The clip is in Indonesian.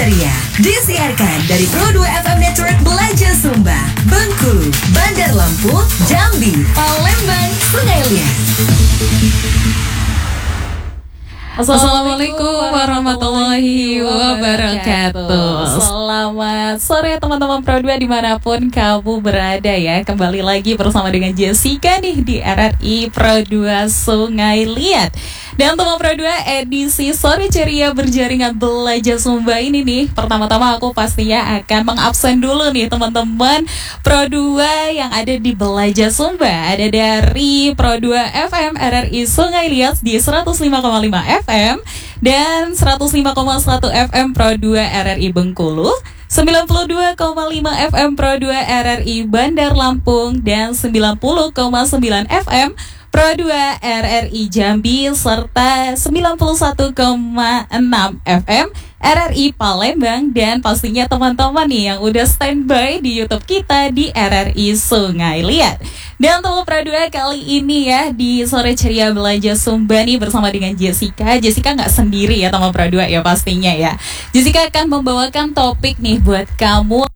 Ceria disiarkan dari Pro 2 FM Network Belajar Sumba, Bengkulu, Bandar Lampung, Jambi, Palembang, Sungai Liat. Assalamualaikum warahmatullahi wabarakatuh. Selamat sore teman-teman Pro 2 dimanapun kamu berada ya. Kembali lagi bersama dengan Jessica nih di RRI Pro 2 Sungai Liat. Dan teman Pro 2 edisi Sore Ceria Berjaringan Belajar Sumba ini nih, pertama-tama aku pastinya akan mengabsen dulu nih teman-teman Pro 2 yang ada di Belajar Sumba. Ada dari Pro 2 FM RRI Sungai Liat di 105,5 FM dan 105,1 FM Pro 2 RRI Bengkulu, 92,5 FM Pro 2 RRI Bandar Lampung dan 90,9 FM Pro 2 RRI Jambi serta 91,6 FM RRI Palembang, dan pastinya teman-teman nih yang udah standby di YouTube kita di RRI Sungai Liat. Dan untuk Pro 2 kali ini ya di Sore Ceria Belajar Sumba nih bersama dengan Jessica. Jessica nggak sendiri ya teman Pro 2 ya pastinya ya. Jessica akan membawakan topik nih buat kamu